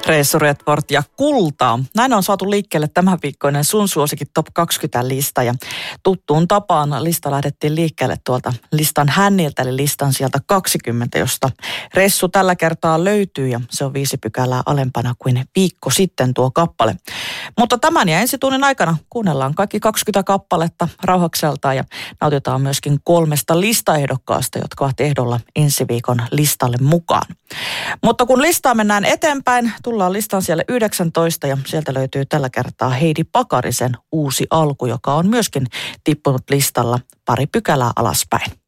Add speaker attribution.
Speaker 1: Reissu Redford ja Kultaa. Näin on saatu liikkeelle tämänviikkoinen Sun suosikin Top 20-lista ja tuttuun tapaan lista lähdettiin liikkeelle tuolta listan hänniltä, eli listan sieltä 20, josta Ressu tällä kertaa löytyy ja se on 5 pykälää alempana kuin viikko sitten tuo kappale. Mutta tämän ja ensi tunnin aikana kuunnellaan kaikki 20 kappaletta rauhakseltaan ja nautitaan myöskin 3 listaehdokkaasta, jotka ovat ehdolla ensi viikon listalle mukaan. Mutta kun listaa mennään eteenpäin, tullaan listan siellä 19 ja sieltä löytyy tällä kertaa Heidi Pakarisen uusi alku, joka on myöskin tippunut listalla 2 pykälää alaspäin.